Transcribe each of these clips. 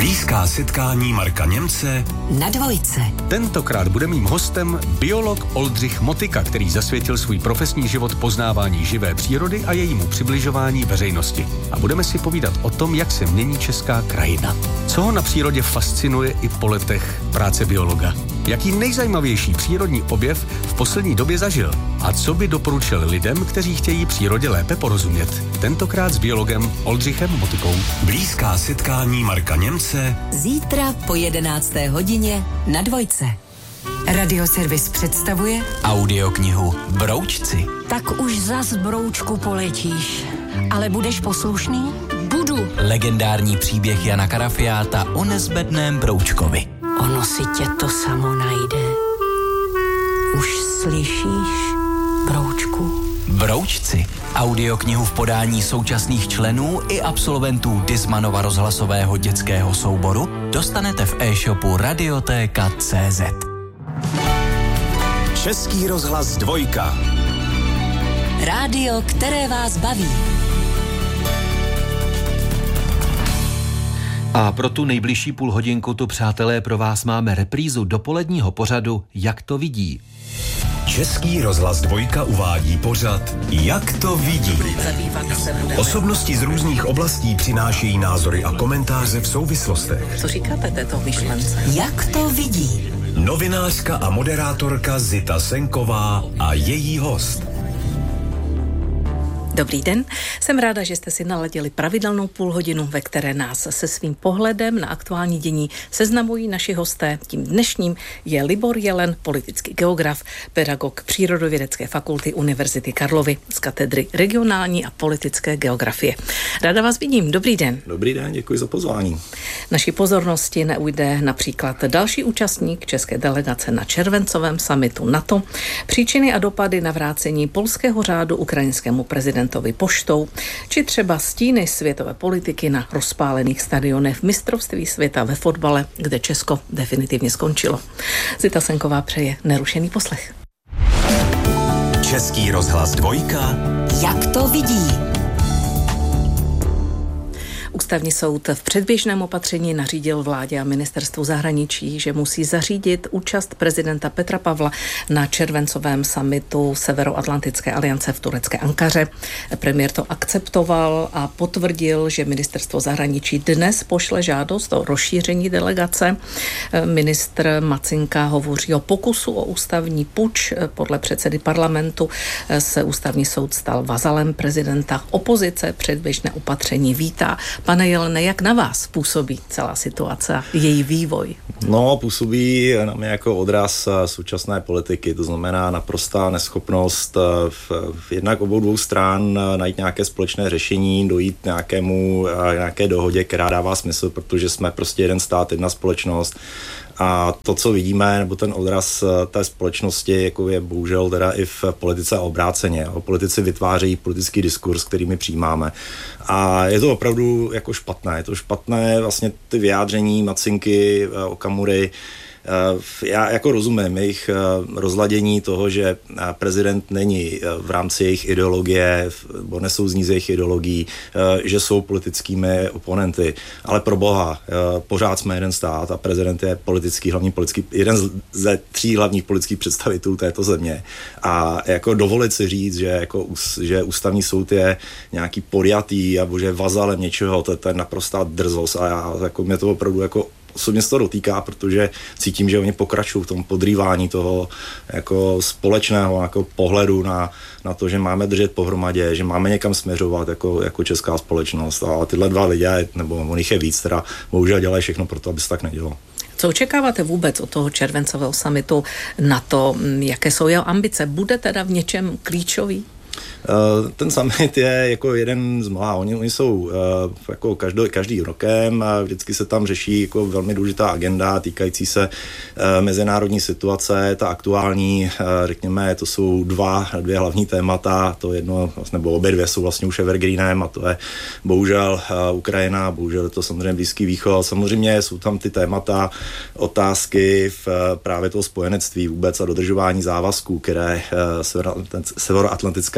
Blízká setkání Marka Němce na Dvojce. Tentokrát bude mým hostem biolog Oldřich Motyka, který zasvětil svůj profesní život poznávání živé přírody a jejímu přibližování veřejnosti. A budeme si povídat o tom, jak se mění česká krajina. Co ho na přírodě fascinuje i po letech práce biologa. Jaký nejzajímavější přírodní objev v poslední době zažil. A co by doporučil lidem, kteří chtějí přírodě lépe porozumět. Tentokrát s biologem Oldřichem Motykou. Blízká setkání Marka Němce Zítra po 11. hodině na Dvojce. Radioservis představuje audioknihu Broučci. Tak už zas, broučku, poletíš. Ale budeš poslušný? Budu. Legendární příběh Jana Karafiáta o nezbedném broučkovi. Ono si tě to samo najde. Už slyšíš, broučku? Broučci. Audioknihu v podání současných členů i absolventů Dismanova rozhlasového dětského souboru dostanete v e-shopu Radiotéka.cz. Český rozhlas Dvojka. rádio, které vás baví. A pro tu nejbližší půlhodinku tu, přátelé, pro vás máme reprízu dopoledního pořadu Jak to vidí. Český rozhlas Dvojka uvádí pořad Jak to vidí. Osobnosti z různých oblastí přinášejí názory a komentáře v souvislostech. Co říkáte této myšlence? Jak to vidí. Novinářka a moderátorka Zita Senková a její host. Dobrý den, jsem ráda, že jste si naladili pravidelnou půlhodinu, ve které nás se svým pohledem na aktuální dění seznamují naši hosté. Tím dnešním je Libor Jelen, politický geograf, pedagog Přírodovědecké fakulty Univerzity Karlovy z katedry regionální a politické geografie. Ráda vás vidím, dobrý den. Dobrý den, děkuji za pozvání. Naší pozornosti neujde například další účastník české delegace na červencovém summitu NATO, příčiny a dopady navrácení polského řádu ukrajinskému prezidentovi poštou, či třeba stíny světové politiky na rozpálených stadionech mistrovství světa ve fotbale, kde Česko definitivně skončilo. Zita Senková přeje nerušený poslech. Český rozhlas Dvojka. Jak to vidí. Ústavní soud v předběžném opatření nařídil vládě a ministerstvu zahraničí, že musí zařídit účast prezidenta Petra Pavla na červencovém summitu Severoatlantické aliance v turecké Ankaře. Premiér to akceptoval a potvrdil, že ministerstvo zahraničí dnes pošle žádost o rozšíření delegace. Ministr Macinka hovoří o pokusu o ústavní puč. Podle předsedy parlamentu se ústavní soud stal vazalem prezidenta. Opozice předběžné opatření vítá. Pane Jelene, jak na vás působí celá situace a její vývoj? No, působí na mě jako odraz současné politiky, to znamená naprostá neschopnost v jednak obou dvou stran najít nějaké společné řešení, dojít nějaké dohodě, která dává smysl, protože jsme prostě jeden stát, jedna společnost. A to, co vidíme, nebo ten odraz té společnosti, jako je bohužel teda i v politice obráceně. Politici vytvářejí politický diskurs, který my přijímáme. A je to opravdu jako špatné. Je to špatné vlastně ty vyjádření Macinky, Okamury. Já jako rozumím jejich rozladění toho, že prezident není v rámci jejich ideologie, nebo nesouzní z jejich ideologií, že jsou politickými oponenty. Ale pro boha, pořád jsme jeden stát a prezident je jeden ze 3 hlavních politických představitelů této země. A jako dovolit si říct, že ústavní soud je nějaký podjatý, nebo že je vazalem něčeho, to je naprostá drzost. A mě to opravdu osobně se to dotýká, protože cítím, že oni pokračují v tom podrývání toho jako společného jako pohledu na to, že máme držet pohromadě, že máme někam směřovat jako česká společnost. A tyhle dva lidé, nebo on jich je víc, teda bohužel dělají všechno pro to, aby se tak nedělo. Co očekáváte vůbec od toho červencového summitu NATO? Jaké jsou jeho ambice? Bude teda v něčem klíčový? Ten summit je jako jeden z mnoha. Oni jsou jako každý rokem a vždycky se tam řeší jako velmi důležitá agenda týkající se mezinárodní situace. Ta aktuální, řekněme, to jsou dvě hlavní témata. To jedno, nebo obě dvě jsou vlastně už evergreenem a to je bohužel Ukrajina, bohužel je to samozřejmě Blízký východ. Samozřejmě jsou tam ty témata, otázky v právě toho spojenectví vůbec a dodržování závazků, které Severoatlantická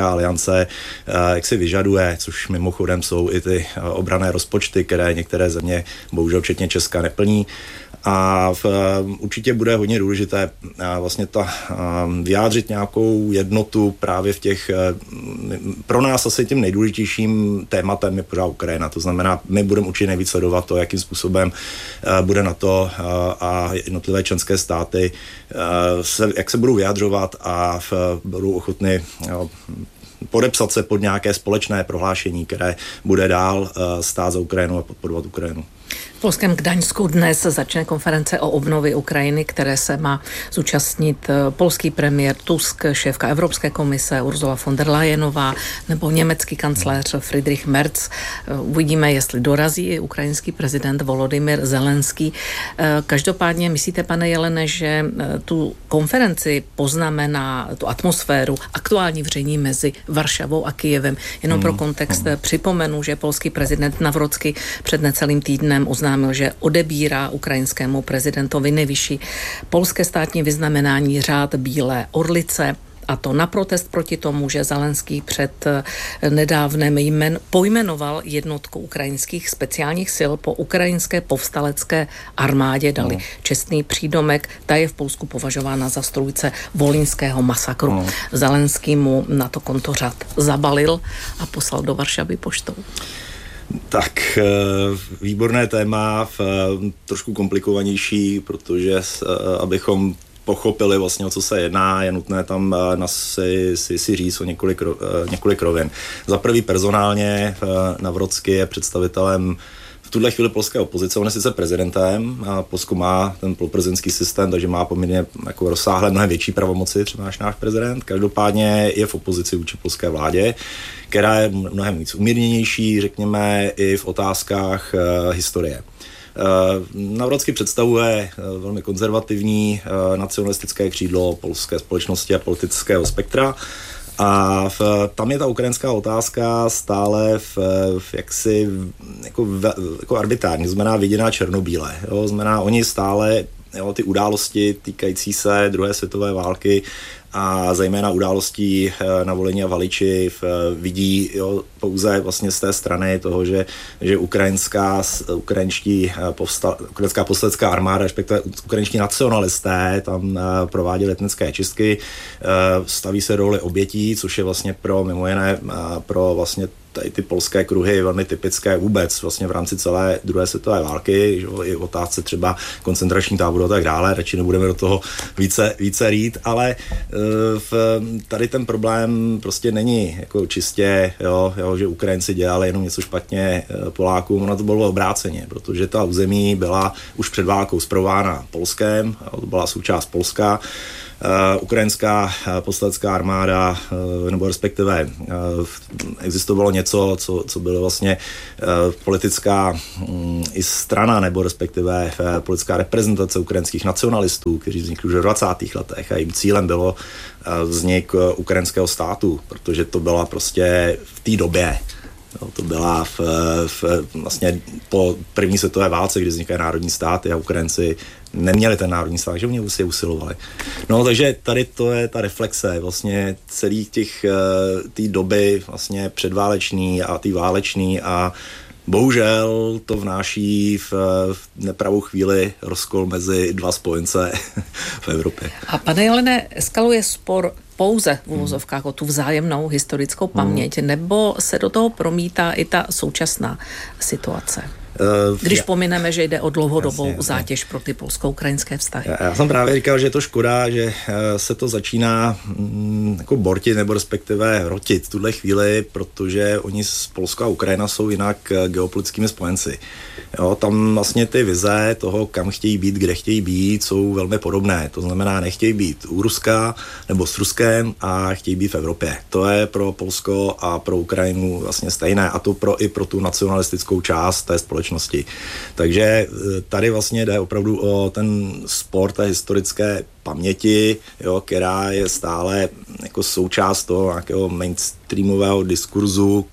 Severoatlantická aliance jak si vyžaduje, což mimochodem jsou i ty obranné rozpočty, které některé země, bohužel včetně Česka, neplní. A určitě bude hodně důležité vlastně vyjádřit nějakou jednotu právě v těch, pro nás asi tím nejdůležitějším tématem je pořád Ukrajina. To znamená, my budeme určitě nejvíc sledovat to, jakým způsobem bude NATO a jednotlivé členské státy, jak se budou vyjadřovat a budou ochotny podepsat se pod nějaké společné prohlášení, které bude dál stát za Ukrajinu a podporovat Ukrajinu. V polském Gdaňsku dnes začne konference o obnově Ukrajiny, které se má zúčastnit polský premiér Tusk, šéfka Evropské komise Ursula von der Leyenová nebo německý kancléř Friedrich Merz. Uvidíme, jestli dorazí i ukrajinský prezident Volodymyr Zelenský. Každopádně myslíte, pane Jelene, že tu konferenci poznamená tu atmosféru aktuální vření mezi Varšavou a Kyjevem? Jenom pro kontext připomenu, že polský prezident Nawrocki před necelým týdnem oznámil, že odebírá ukrajinskému prezidentovi nejvyšší polské státní vyznamenání Řád Bílé orlice, a to na protest proti tomu, že Zelenský před nedávnem pojmenoval jednotku ukrajinských speciálních sil po ukrajinské povstalecké armádě, dali čestný přídomek. Ta je v Polsku považována za strůjce volynského masakru. Zelenský mu na to konto řád zabalil a poslal do Varšavy poštou. Tak výborné téma, trošku komplikovanější, protože abychom pochopili vlastně, o co se jedná, je nutné tam si říct o několik rovin. Za prvý personálně Nawrocki je představitelem v tuhle chvíli polské opozice. On je sice prezidentem a Polsko má ten poloprezidentský systém, takže má poměrně jako rozsáhlé mnohem větší pravomoci, třeba náš prezident. Každopádně je v opozici vůči polské vládě, která je mnohem víc umírněnější, řekněme, i v otázkách historie. Nawrocki představuje velmi konzervativní nacionalistické křídlo polské společnosti a politického spektra. A tam je ta ukrajinská otázka stále jaksi jako arbitrární, znamená viděná černobíle. Jo? Znamená, oni stále ty události týkající se druhé světové války a zejména událostí na Volyni a Valiči vidí pouze vlastně z té strany toho, že ukrajinská povstalecká armáda, respektive ukrajinští nacionalisté tam prováděli etnické čistky, staví se roli obětí, což je vlastně mimo jiné pro vlastně tady ty polské kruhy velmi typické vůbec vlastně v rámci celé druhé světové války, že i v otázce třeba koncentrační táboru a tak dále, radši nebudeme do toho více rýt, ale tady ten problém prostě není jako čistě, že Ukrajinci dělali jenom něco špatně Polákům, ono to bylo obráceně, protože ta území byla už před válkou spravována Polskem, to byla součást Polska. Ukrajinská povstalecká armáda, nebo respektive existovalo něco, co bylo vlastně politická i strana, nebo respektive politická reprezentace ukrajinských nacionalistů, kteří vznikli už v 20. letech a jejím cílem bylo vznik ukrajinského státu, protože to byla prostě v té době. To byla vlastně po první světové válce, kdy vznikaly národní státy a Ukrajinci neměli ten národní stát, že oni si je usilovali. No, takže tady to je ta reflexe vlastně celých té doby vlastně předváleční a té váleční a bohužel to vnáší v nepravou chvíli rozkol mezi dva spojence v Evropě. A pane Jelene, eskaluje spor pouze v uvozovkách o tu vzájemnou historickou paměť, nebo se do toho promítá i ta současná situace? Když pomineme, že jde o dlouhodobou zátěž pro ty polsko-ukrajinské vztahy. Já jsem právě říkal, že je to škoda, že se to začíná jako bortit nebo respektive rotit v tuhle chvíli, protože oni z Polska a Ukrajina jsou jinak geopolitickými spojenci. Jo, tam vlastně ty vize toho, kam chtějí být, kde chtějí být, jsou velmi podobné. To znamená, nechtějí být u Ruska nebo s Ruskem a chtějí být v Evropě. To je pro Polsko a pro Ukrajinu vlastně stejné a to i pro tu nacionalistickou část té společnosti. Takže tady vlastně jde opravdu o ten spor té historické paměti, která je stále jako součást toho nějakého mainstreamového diskurzu,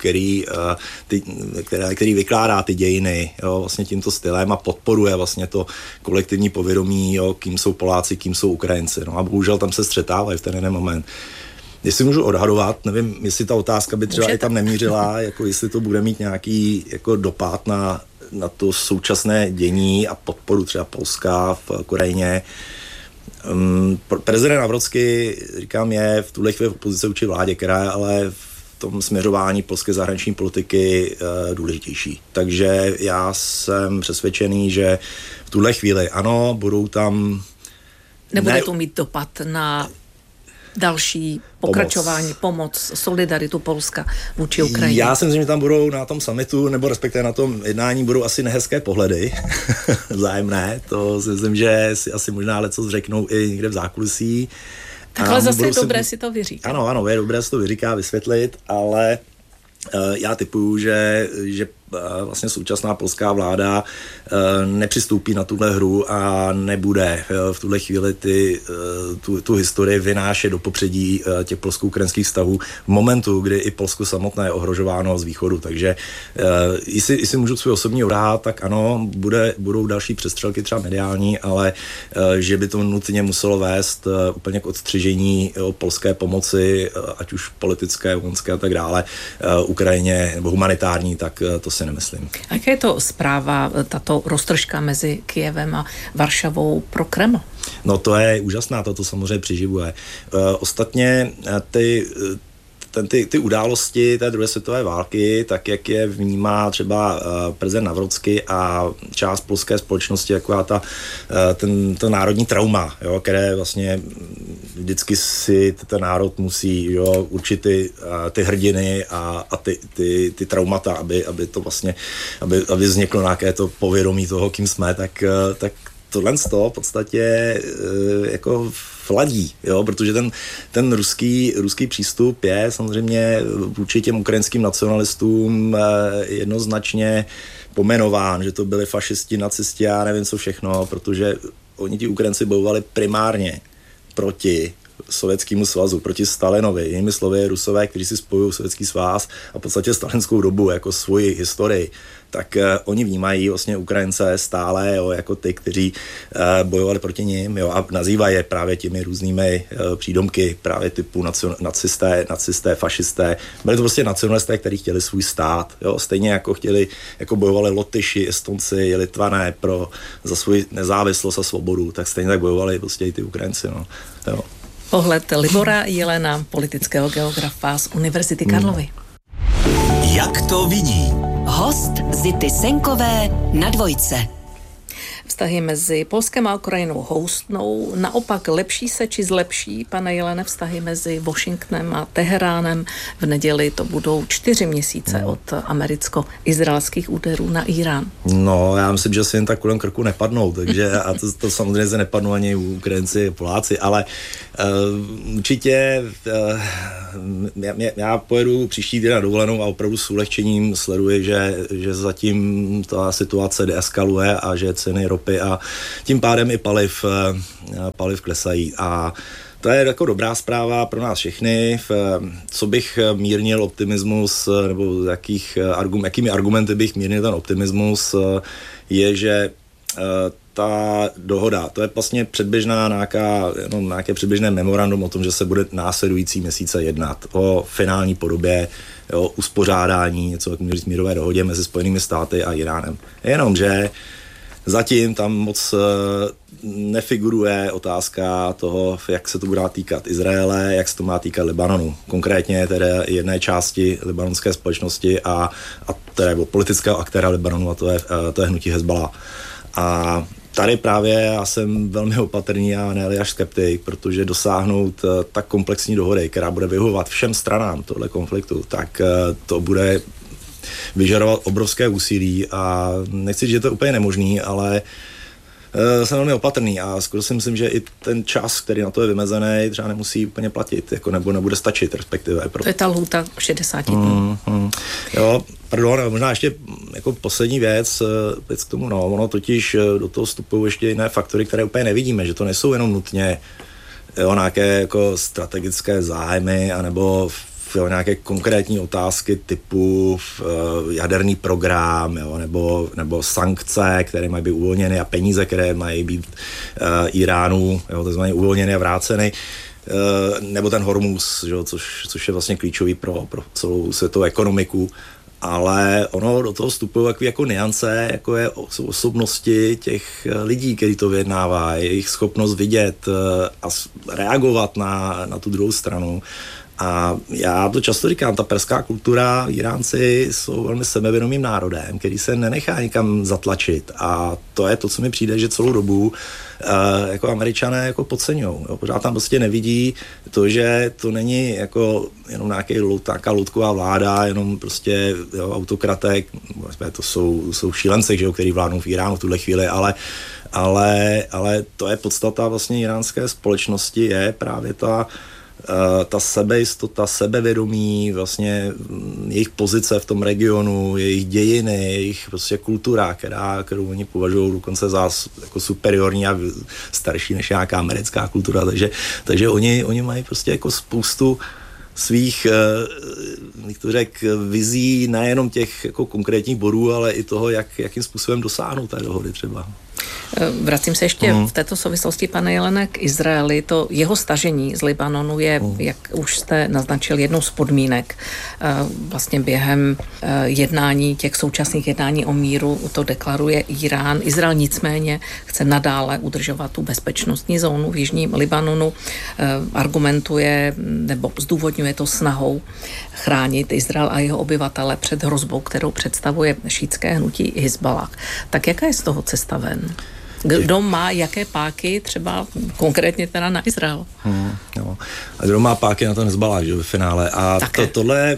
který vykládá ty dějiny vlastně tímto stylem a podporuje vlastně to kolektivní povědomí, kým jsou Poláci, kým jsou Ukrajinci. No a bohužel tam se střetávají v ten jeden moment. Jestli můžu odhadovat, nevím, jestli ta otázka by třeba i tam nemířila, jako jestli to bude mít nějaký jako dopad na to současné dění a podporu třeba Polska v Ukrajině. Prezident Nawrocki, říkám, je v tuhle chvíli v opozici vůči vládě, která je ale v tom směřování polské zahraniční politiky důležitější. Takže já jsem přesvědčený, že v tuhle chvíli ano, budou tam... Nebude to mít dopad na další pokračování, pomoc, solidaritu Polska vůči Ukrajině? Já si myslím, že tam budou na tom summitu, nebo respektive na tom jednání budou asi nehezké pohledy vzájemné. To si myslím, že si asi možná leco řeknou i někde v zákulisí. Takhle zase je dobré si to vyříkat. Ano, je dobré si to vyříkat, vysvětlit, ale já tipuju, že vlastně současná polská vláda nepřistoupí na tuhle hru a nebude v tuhle chvíli tu historii vynášet do popředí těch polsko-ukrajinských vztahů v momentu, kdy i Polsko samotné je ohrožováno z východu. Takže jestli můžu svůj osobní odhad, tak ano, budou další přestřelky třeba mediální, ale že by to nutně muselo vést úplně k odstřižení polské pomoci, ať už politické, vojenské a tak dále, Ukrajině nebo humanitární, tak to si nemyslím. A jaká je to zpráva, tato roztržka mezi Kyjevem a Varšavou pro Kreml? No to je úžasná, to samozřejmě přiživuje. Ostatně ty události té druhé světové války, tak jak je vnímá třeba prezident Nawrocki a část polské společnosti, jako to národní trauma, jo, které vlastně vždycky si ten národ musí určit ty hrdiny a ty traumata, aby to vlastně, aby vzniklo nějaké to povědomí toho, kým jsme, tak tohle v podstatě jako fladí, jo, protože ten ruský přístup je samozřejmě vůči těm ukrajinským nacionalistům jednoznačně pomenován, že to byli fašisti, nacisti a nevím co všechno, protože oni ti Ukrajinci bojovali primárně proti Sovětskému svazu, proti Stalinovi, jinými slovy Rusové, kteří si spojují Sovětský svaz a v podstatě stalinskou dobu jako svoji historii, tak oni vnímají vlastně Ukrajince stále jako ty, kteří bojovali proti nim, a nazývají je právě těmi různými přídomky, právě typu nacisté, fašisté. Byli to prostě nacionalisté, kteří chtěli svůj stát, stejně jako bojovali Lotyši, Estonci, Litvané za svou nezávislost a svobodu, tak stejně tak bojovali prostě i ty Ukrajinci. Jo. Pohled Libora Jelena, politického geografa z Univerzity Karlovy. Jak to vidí? Host Zity Senkové na Dvojce. Vztahy mezi Polskem a Ukrajinou houstnou. Naopak lepší se či zlepší, pane Jelene, vztahy mezi Washingtonem a Teheránem? V neděli to budou 4 měsíce od americko-izraelských úderů na Irán. No, já myslím, že si jen tak kolem krku nepadnou, takže a to samozřejmě se nepadnou ani Ukrajinci, Poláci, ale určitě já pojedu příští týden na dovolenou a opravdu s ulehčením sleduji, že zatím ta situace deeskaluje a že ceny ropy a tím pádem i paliv klesají. A to je jako dobrá zpráva pro nás všechny. Co bych mírnil optimismus, nebo jakými argumenty bych mírnil ten optimismus, je, že ta dohoda, to je vlastně nějaké předběžné memorandum o tom, že se bude následující měsíce jednat o finální podobě, o uspořádání, něco jako mírové dohodě mezi Spojenými státy a Iránem. Jenomže zatím tam moc nefiguruje otázka toho, jak se to bude týkat Izraele, jak se to má týkat Libanonu. Konkrétně tedy jedné části libanonské společnosti a tedy politického aktéra Libanonu, a to je hnutí Hezbollah. A tady právě já jsem velmi opatrný a ne až skeptik, protože dosáhnout tak komplexní dohody, která bude vyhovovat všem stranám tohle konfliktu, tak to bude vyžadovat obrovské úsilí a nechci říct, že to je úplně nemožný, ale jsem velmi opatrný a skoro si myslím, že i ten čas, který na to je vymezený, třeba nemusí úplně platit, nebo nebude stačit, respektive. To je ta lhůta 60 dní. Jo, pardon, možná ještě jako poslední věc k tomu, ono totiž do toho vstupují ještě jiné faktory, které úplně nevidíme, že to nejsou jenom nutně nějaké jako strategické zájmy, anebo nějaké konkrétní otázky typu jaderný program, nebo sankce, které mají být uvolněny a peníze, které mají být Iránu, takzvaně uvolněny a vráceny. nebo ten Hormuz, že, což je vlastně klíčový pro celou světovou ekonomiku. Ale ono do toho vstupují jako niance, jako jsou osobnosti těch lidí, kteří to vyjednávají, jejich schopnost vidět a reagovat na tu druhou stranu. A já to často říkám, ta perská kultura, Iránci jsou velmi sebevědomým národem, který se nenechá nikam zatlačit, a to je to, co mi přijde, že celou dobu jako Američané jako podceňujou. Pořád tam prostě nevidí to, že to není jako jenom nějaká loutková vláda, jenom prostě autokratek, to jsou šílenci, že, který vládnou v Iránu v tuhle chvíli, ale to je podstata vlastně iránské společnosti, je právě ta sebejistota, sebevědomí, vlastně jejich pozice v tom regionu, jejich dějiny, jejich prostě kultura, kterou oni považují dokonce za jako superiorní a starší než nějaká americká kultura, takže oni mají prostě jako spoustu svých, jak to vizí, nejenom těch jako konkrétních bodů, ale i toho, jakým způsobem dosáhnout té dohody třeba. Vracím se ještě v této souvislosti, pane Jelene, k Izraeli. To jeho stažení z Libanonu je, jak už jste naznačil, jednou z podmínek. Vlastně během těch současných jednání o míru to deklaruje Irán. Izrael nicméně chce nadále udržovat tu bezpečnostní zónu v jižním Libanonu. Argumentuje nebo zdůvodňuje to snahou chránit Izrael a jeho obyvatele před hrozbou, kterou představuje šítské hnutí Hizballah. Tak jaká je z toho cesta ven? Kdo má jaké páky, třeba konkrétně teda na Izrael? A kdo má páky na ten Hizballah, že ve finále. A tohle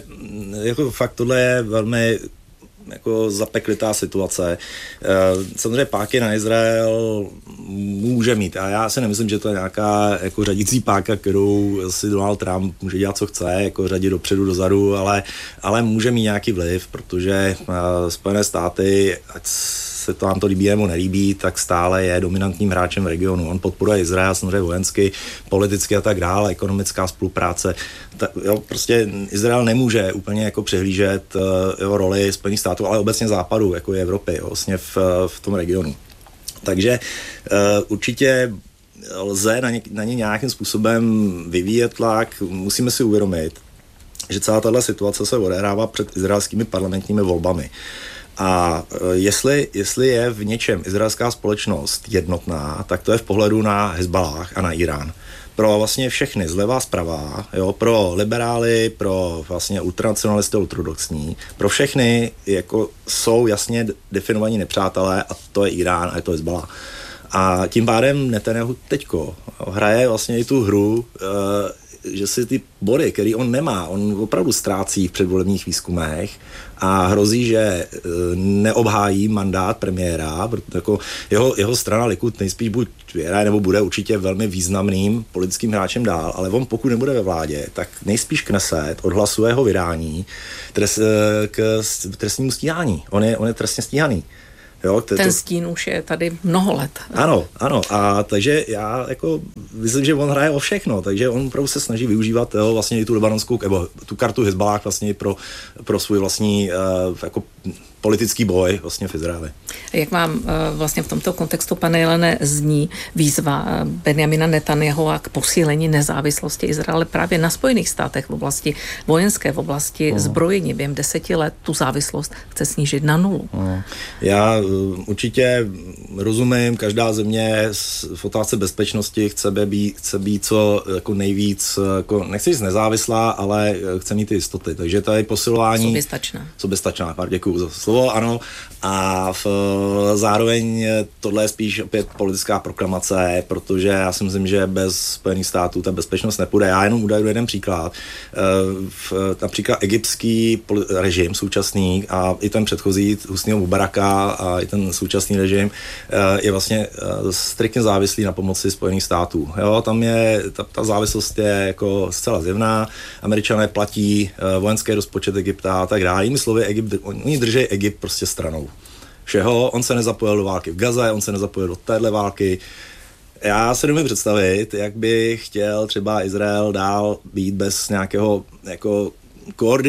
je velmi jako zapeklitá situace. Samozřejmě páky na Izrael může mít. A já si nemyslím, že to je nějaká jako řadící páka, kterou si Donald Trump může dělat, co chce, jako řadit dopředu, dozadu, ale může mít nějaký vliv, protože Spojené státy, ať se to nám to líbí nebo nelíbí, tak stále je dominantním hráčem v regionu. On podporuje Izrael samozřejmě vojensky, politicky a tak dále, ekonomická spolupráce. Prostě Izrael nemůže úplně jako přehlížet jeho roli Spojených států, ale obecně západu, jako je Evropy, vlastně v tom regionu. Takže určitě lze na ně nějakým způsobem vyvíjet tlak. Musíme si uvědomit, že celá tato situace se odehrává před izraelskými parlamentními volbami. A jestli je v něčem izraelská společnost jednotná, tak to je v pohledu na Hizballah a na Irán. Pro vlastně všechny, zleva zprava, pro liberály, pro vlastně ultranacionalisty, ultradoxní, pro všechny jako jsou jasně definovaní nepřátelé, a to je Irán a je to Hizballah. A tím pádem Netanyahu teďko hraje vlastně i tu hru, že si ty body, který on nemá, on opravdu ztrácí v předvolebních výzkumech a hrozí, že neobhájí mandát premiéra, jako jeho strana Likud nejspíš buď vyhraje, nebo bude určitě velmi významným politickým hráčem dál, ale on pokud nebude ve vládě, tak nejspíš Kneset odhlasuje jeho vydání k trestnímu stíhání. On je trestně stíhaný. Ten stín už je tady mnoho let. Ano. A takže já jako myslím, že on hraje o všechno, takže on opravdu se snaží využívat vlastně i tu libanonskou, nebo tu kartu Hizballah vlastně pro svůj vlastní jako politický boj vlastně v Izraeli. Jak vám vlastně v tomto kontextu, pane Jelene, zní výzva Benjamina Netanyahua k posílení nezávislosti Izraele právě na Spojených státech v oblasti vojenské, v oblasti zbrojení? Během 10 let tu závislost chce snížit na 0. Já určitě rozumím, každá země v otázce bezpečnosti chce být co jako nejvíc, jako, nechci říct nezávislá, ale chce mít ty jistoty. Takže tady posilování... Soběstačná, děkuju za slovo. Ano, a zároveň tohle je spíš opět politická proklamace, protože já si myslím, že bez Spojených států ta bezpečnost nepůjde. Já jenom uvedu jeden příklad. Například egyptský režim současný a i ten předchozí Husního Mubaraka a i ten současný režim je vlastně striktně závislý na pomoci Spojených států. Jo, tam je, ta závislost je jako zcela zjevná. Američané platí vojenský rozpočet Egypta a tak dále. Jinými slovy, oni drží Egypt prostě stranou všeho. On se nezapojil do války v Gaze, on se nezapojil do téhle války. Já se nemůžu představit, jak by chtěl třeba Izrael dál být bez nějakého jako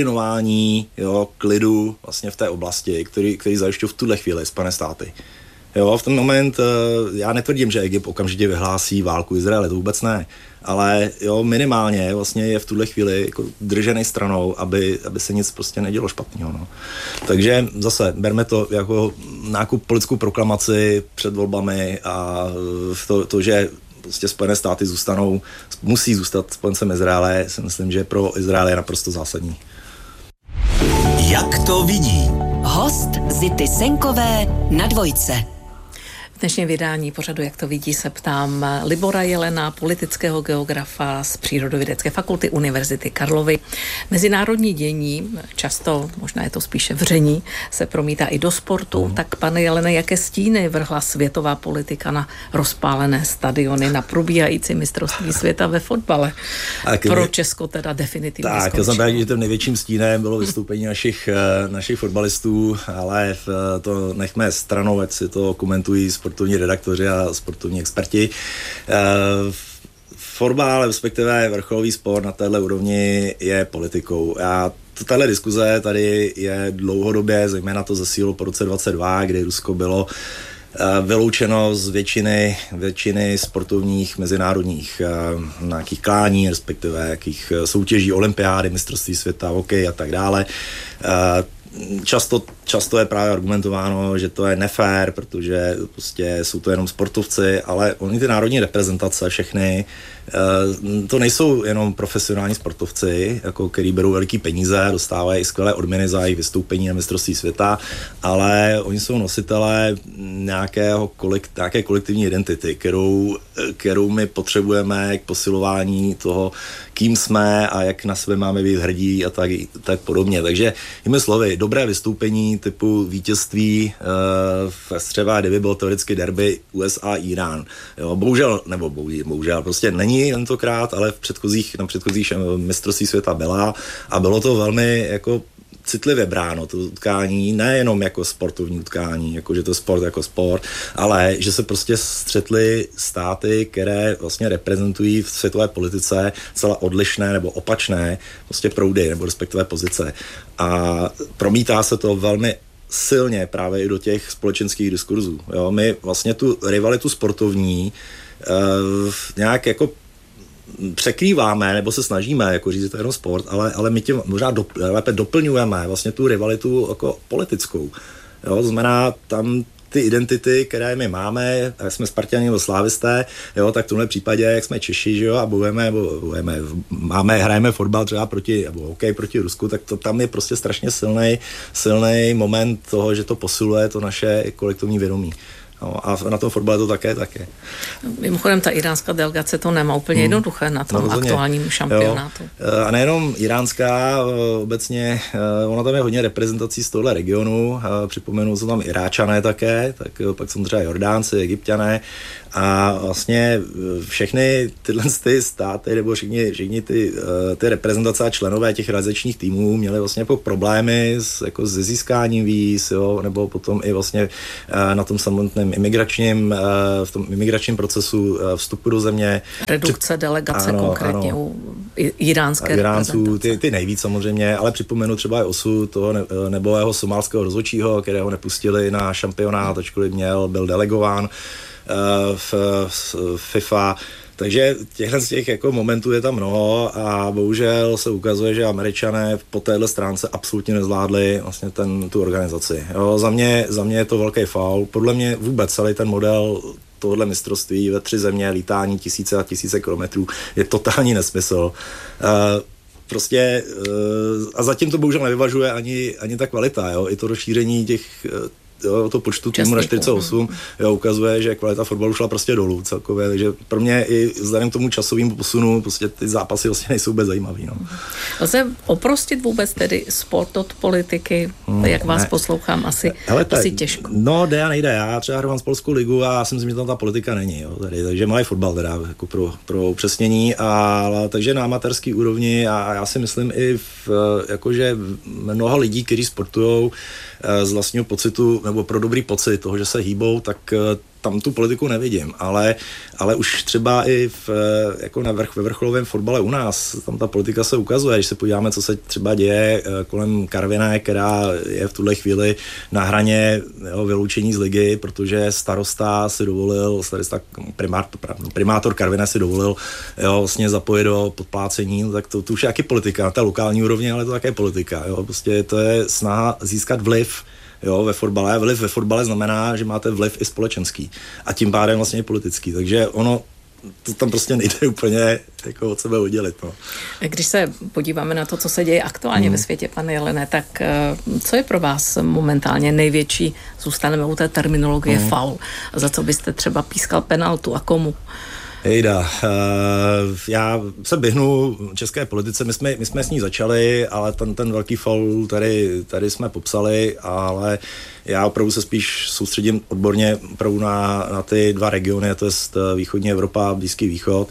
koordinování, klidu vlastně v té oblasti, který zajišťují v tuhle chvíli Spojené státy. Jo, v ten moment, já netvrdím, že Egypt okamžitě vyhlásí válku Izraele, to vůbec ne. Ale jo, minimálně vlastně je v tuhle chvíli jako držený stranou, aby se nic prostě nedělo špatného. No. Takže zase berme to jako nějakou politickou proklamaci před volbami a to že prostě Spojené státy musí zůstat spojencem Izraele, si myslím, že pro Izrael je naprosto zásadní. Jak to vidí? Host Zity Senkové na Dvojce. V dnešním vydání pořadu Jak to vidí se ptám Libora Jelena, politického geografa z Přírodovědecké fakulty Univerzity Karlovy. Mezinárodní dění, často, možná je to spíše vření, se promítá i do sportu. Tak pane Jelene, jaké stíny vrhla světová politika na rozpálené stadiony, na probíhající mistrovství světa ve fotbale? Pro Česko teda definitivně tak, skončilo. Tak, já jsem že tím největším stínem bylo vystoupení našich fotbalistů, ale to nechme stranou, ať si to komentují sportovní redaktoři a sportovní experti. Fotbal, respektive vrcholový sport na téhle úrovni je politikou. Tahle diskuze tady je dlouhodobě, zejména to zesílilo po roce 2022, kdy Rusko bylo vyloučeno z většiny sportovních mezinárodních nějakých klání, respektive jakých soutěží, olympiády, mistrovství světa, hokej a tak dále. Často je právě argumentováno, že to je nefér, protože prostě jsou to jenom sportovci, ale oni ty národní reprezentace všechny, to nejsou jenom profesionální sportovci, jako který berou veliký peníze, dostávají skvělé odměny za jejich vystoupení na mistrovství světa, ale oni jsou nositelé nějaké kolektivní identity, kterou my potřebujeme k posilování toho, kým jsme a jak na sebe máme být hrdí a tak podobně. Takže jinými slovy, dobré vystoupení typu vítězství v střeva, kdyby bylo teoreticky derby USA-Irán. Bohužel, prostě není tentokrát, ale na předchozích mistrovství světa byla a bylo to velmi jako citlivě bráno, to utkání, nejenom jako sportovní utkání, jako že to je sport jako sport, ale že se prostě střetly státy, které vlastně reprezentují v světové politice celá odlišné nebo opačné prostě proudy nebo respektive pozice. A promítá se to velmi silně právě i do těch společenských diskurzů. Jo? My vlastně tu rivalitu sportovní nějak jako překrýváme, nebo se snažíme, jako říct, že to je jenom sport, ale my tím možná lépe doplňujeme vlastně tu rivalitu jako politickou. Jo? To znamená, tam ty identity, které my máme, jak jsme Sparťani nebo Slávisté, jo, tak v tomhle případě, jak jsme Češi, že jo, a hrajeme fotbal třeba nebo hokej proti Rusku, tak to tam je prostě strašně silný moment toho, že to posiluje to naše kolektivní vědomí. No, a na tom fotbale to také. Mimochodem, ta iránská delegace to nemá úplně jednoduché na tom aktuálním šampionátu. Jo. A nejenom iránská, obecně, ona tam je hodně reprezentací z tohle regionu, připomenu, jsou tam Iráčané také, tak pak jsou třeba Jordánci, Egypťané a vlastně všechny tyhle státy, nebo všichni ty reprezentace a členové těch realizačních týmů měli vlastně jako problémy se získáním víz, jo, nebo potom i vlastně na tom samotném v tom imigračním procesu vstupu do země. Redukce delegace konkrétně u iránské reprezentace. Ty nejvíc samozřejmě, ale připomenu třeba i osud toho nebového somálského rozhodčího, kterého nepustili na šampionát, ačkoliv byl delegován v FIFA. Takže z těch jako momentů je tam mnoho a bohužel se ukazuje, že Američané po téhle stránce absolutně nezvládli vlastně tu organizaci. Jo, za mě je to velký faul. Podle mě vůbec celý ten model tohle mistrovství ve 3 země, lítání tisíce a tisíce kilometrů je totální nesmysl. A zatím to bohužel nevyvažuje ani ta kvalita, jo? I to rozšíření to počtu týmu na 48 ukazuje, že kvalita fotbalu šla prostě dolů celkově, takže pro mě i vzhledem k tomu časovému posunu prostě ty zápasy vlastně nejsou vůbec zajímavý. No. Lze oprostit vůbec tedy sport od politiky? Jak vás poslouchám, asi těžko. No, nejde. Já třeba hrávám Polskou ligu a já si myslím, že tam ta politika není. Jo, tady, takže malý fotbal teda, jako pro upřesnění. Takže na amatérský úrovni a já si myslím i jakože mnoho lidí, kteří sportujou z vlastního pocitu nebo pro dobrý pocit toho, že se hýbou, tak tam tu politiku nevidím, ale už třeba i jako ve vrcholovém fotbale u nás, tam ta politika se ukazuje, když se podíváme, co se třeba děje kolem Karviné, která je v tuhle chvíli na hraně vyloučení z ligy, protože starosta si dovolil, primátor Karviné si dovolil vlastně zapojit do podplácení, tak to už je taky politika, na té lokální úrovni, ale to také politika. Prostě to je snaha získat vliv ve fotbale. Vliv ve fotbale znamená, že máte vliv i společenský a tím pádem vlastně i politický. Takže ono to tam prostě nejde úplně jako od sebe oddělit. No. Když se podíváme na to, co se děje aktuálně ve světě, pane Jelene, tak co je pro vás momentálně největší, zůstaneme u té terminologie faul, za co byste třeba pískal penaltu a komu? Hejda, já se běhnu české politice, my jsme s ní začali, ale ten velký faul tady jsme popsali, ale já opravdu se spíš soustředím odborně opravdu na ty dva regiony, to je východní Evropa a Blízký východ.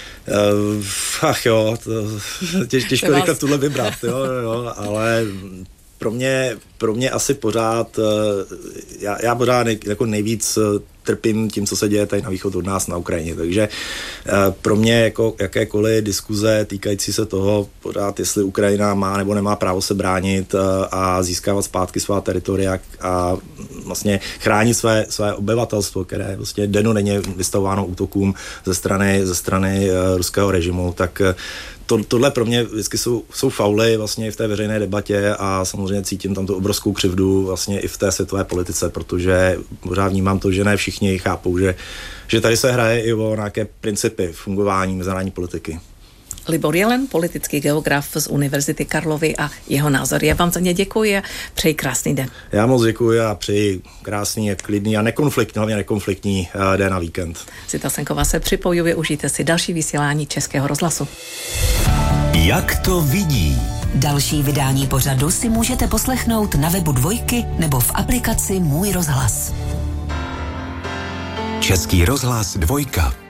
Těžko rychle tuhle vybrat, ale pro mě asi pořád, já pořád jako nejvíc trpím tím, co se děje tady na východ od nás na Ukrajině, takže pro mě jako jakékoliv diskuze týkající se toho pořád, jestli Ukrajina má nebo nemá právo se bránit a získávat zpátky svá teritoria a vlastně chránit své obyvatelstvo, které vlastně dennodenně vystavováno útokům ze strany ruského režimu, tak tohle pro mě vždycky jsou fauly vlastně v té veřejné debatě a samozřejmě cítím tam tu obrovskou křivdu vlastně i v té světové politice, protože pořád vnímám to, že ne všichni chápou, že tady se hraje i o nějaké principy fungování mezinárodní politiky. Libor Jelen, politický geograf z Univerzity Karlovy a jeho názor. Já vám za ně děkuji a přeji krásný den. Já moc děkuji a přeji krásný, klidný a hlavně nekonfliktní den a víkend. Zita Senková se připojuje, užijte si další vysílání Českého rozhlasu. Jak to vidí? Další vydání pořadu si můžete poslechnout na webu Dvojky nebo v aplikaci Můj rozhlas. Český rozhlas 2.